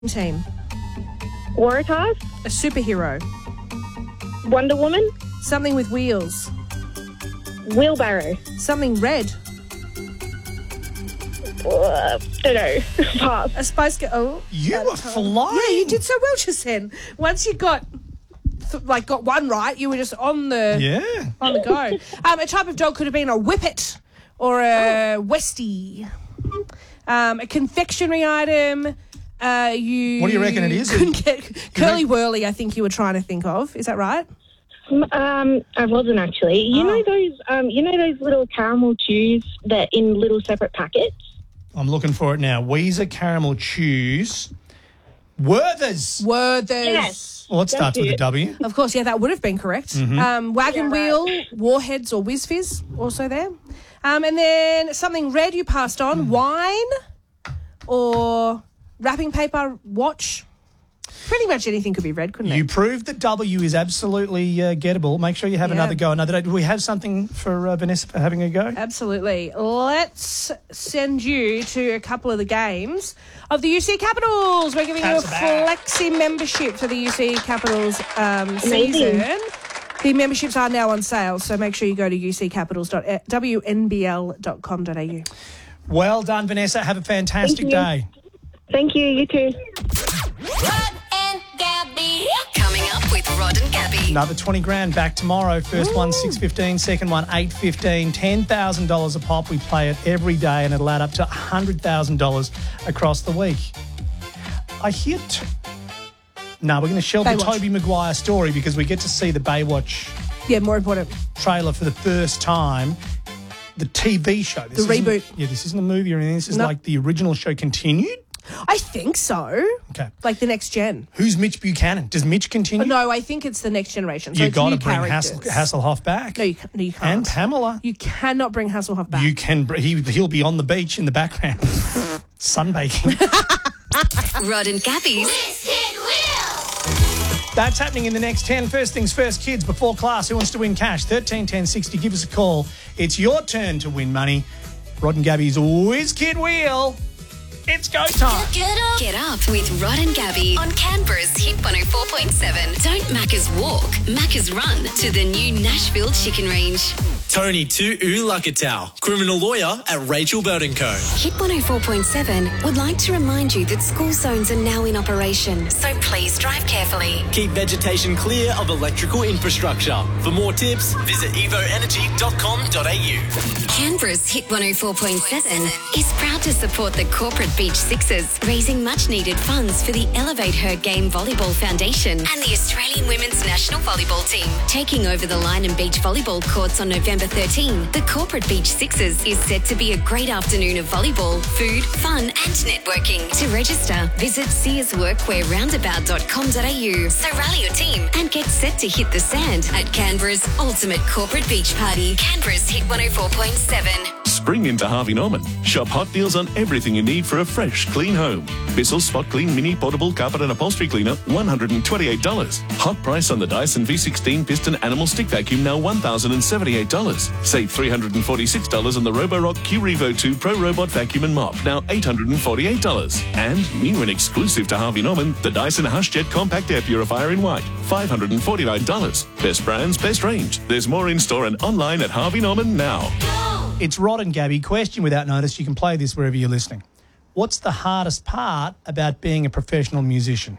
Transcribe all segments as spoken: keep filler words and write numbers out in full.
team. Waratahs. A superhero. Wonder Woman. Something with wheels. Wheelbarrow. Something red. Uh, don't know. Pass. A spice girl. Oh, You were flying. yeah, you did so well just then. Once you got, th- like, got one right, you were just on the Yeah. on the go. Um, a type of dog could have been a whippet or a Westie. Um, a confectionery item. Uh, you. What do you reckon it is? Couldn't get curly reckon- whirly. I think you were trying to think of. Is that right? Um, I wasn't actually. You Oh. know those. Um, you know those little caramel chews that in little separate packets. I'm looking for it now. Weezer Caramel Chews. Werthers. Werthers. Yes. Well, it starts with a it. W. Of course, yeah, that would have been correct. Mm-hmm. Um, wagon Yeah, right. wheel, warheads or whiz fizz, also there. Um, and then something red you passed on, wine or wrapping paper, watch. Pretty much anything could be red, couldn't You it? proved that W is absolutely uh, gettable. Make sure you have Yeah. another go another day. Do we have something for uh, Vanessa for having a go? Absolutely. Let's send you to a couple of the games of the U C Capitals. We're giving you a How's that? flexi membership for the U C Capitals um, Amazing. season. The memberships are now on sale, so make sure you go to u c capitals dot w n b l dot com dot a u. Well done, Vanessa. Have a fantastic you. day. Thank you. You too. Rod and Gabby. Coming up with Rod and Gabby. Another twenty grand back tomorrow. First one, six fifteen. Second one, eight fifteen. ten thousand dollars a pop. We play it every day and it'll add up to one hundred thousand dollars across the week. I hear... T- no, we're going to shelve the Baywatch. Toby Maguire story because we get to see the Baywatch Yeah, more important. trailer for the first time. The T V show. This The isn't- reboot. Yeah, this isn't a movie or anything. This is No. like the original show continued. I think so. Okay. Like the next gen. Who's Mitch Buchanan? Does Mitch continue? No, I think it's the next generation. So you it's got to new bring characters. Hassel, Hasselhoff back. No, you, ca- no, you can't. and Pamela. You cannot bring Hasselhoff back. You can. br- He, he'll be on the beach in the background, sunbaking. Rod and Gabby's That's happening in the next ten. First things first, kids, before class, who wants to win cash? thirteen ten sixty, give us a call. It's your turn to win money. Rod and Gabby's Whiz Kid Wheel. It's go time. Get Up. Get Up with Rod and Gabby on Canberra's Hit one oh four point seven. Don't Macca's walk, Macca's run to the new Nashville Chicken Range. Tony Tu'u Lakatau, criminal lawyer at Rachel Burton Co. Hit one oh four point seven would like to remind you that school zones are now in operation, so please drive carefully. Keep vegetation clear of electrical infrastructure. For more tips, visit evo energy dot com dot a u. Canberra's Hit one oh four point seven is proud to support the Corporate Beach Sixers, raising much-needed funds for the Elevate Her Game Volleyball Foundation and the Australian Women's National Volleyball Team. Taking over the Line and Beach volleyball courts on November thirteenth, the Corporate Beach Sixers is set to be a great afternoon of volleyball, food, fun and networking. To register, visit sears workwear roundabout dot com dot a u. So rally your team and get set to hit the sand at Canberra's ultimate corporate beach party. Canberra's Hit one oh four point seven. Spring into Harvey Norman. Shop hot deals on everything you need for a fresh, clean home. Bissell Spot Clean Mini Portable Carpet and Upholstery Cleaner, one hundred twenty-eight dollars. Hot price on the Dyson V sixteen Piston Animal Stick Vacuum, now one thousand seventy-eight dollars. Save three hundred forty-six dollars on the Roborock Q Revo two Pro Robot Vacuum and Mop, now eight hundred forty-eight dollars. And new and exclusive to Harvey Norman, the Dyson HushJet Compact Air Purifier in white, five hundred forty-nine dollars. Best brands, best range. There's more in store and online at Harvey Norman now. It's Rod and Gabby. Question without notice. You can play this wherever you're listening. What's the hardest part about being a professional musician?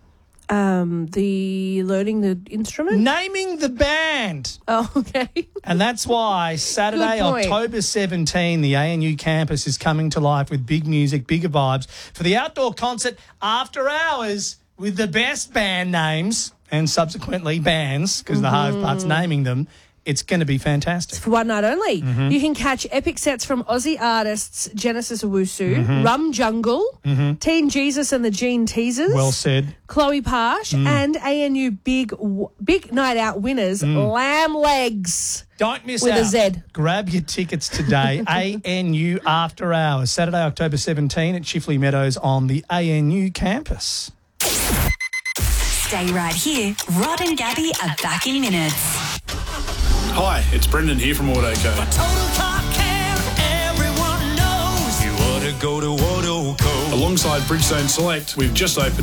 Um, the learning the instrument. Naming the band. Oh, okay. And that's why Saturday, Good point. October seventeenth, the A N U campus is coming to life with big music, bigger vibes for the outdoor concert After Hours with the best band names and subsequently bands, because the hardest part's naming them. It's going to be fantastic. For one night only. Mm-hmm. You can catch epic sets from Aussie artists Genesis Owusu, Mm-hmm. Rum Jungle, Teen Jesus and the Gene Teasers, Well said. Chloe Parsh, and A N U big w- big night out winners, Lamb Legs. Don't miss With out. a Z. Grab your tickets today. A N U After Hours, Saturday, October seventeenth at Chifley Meadows on the A N U campus. Stay right here. Rod and Gabby are back in minutes. Hi, it's Brendan here from AutoCo. Total Car Care, everyone knows you ought to go to Autoco. Alongside Bridgestone Select, we've just opened